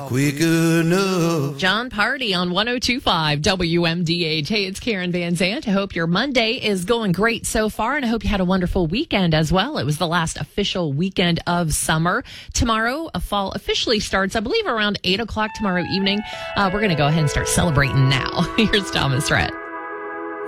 quick enough. John Party on 102.5 WMDH. Hey, it's Karen Van Zant. I hope your Monday is going great so far, and I hope you had a wonderful weekend as well. It was the last official weekend of summer. Tomorrow, fall officially starts, I believe, around 8 o'clock tomorrow evening. We're going to go ahead and start celebrating now. Here's Thomas Rhett.